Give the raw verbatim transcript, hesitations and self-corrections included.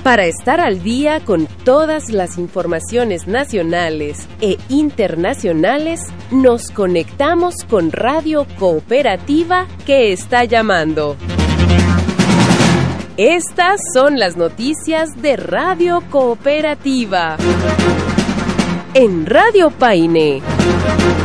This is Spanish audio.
Para estar al día con todas las informaciones nacionales e internacionales, nos conectamos con Radio Cooperativa que está llamando. Estas son las noticias de Radio Cooperativa. En Radio Paine.